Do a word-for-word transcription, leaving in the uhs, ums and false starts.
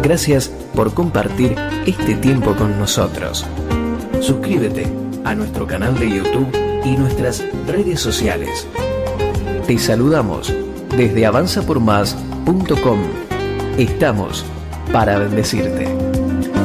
Gracias por compartir este tiempo con nosotros. Suscríbete a nuestro canal de YouTube y nuestras redes sociales. Te saludamos desde avanza por más punto com. Estamos para bendecirte.